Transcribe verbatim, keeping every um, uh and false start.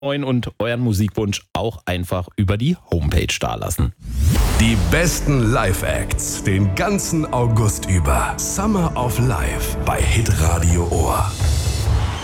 und euren Musikwunsch auch einfach über die Homepage dalassen. Die besten Live-Acts den ganzen August über. Summer of Life bei Hitradio Ohr.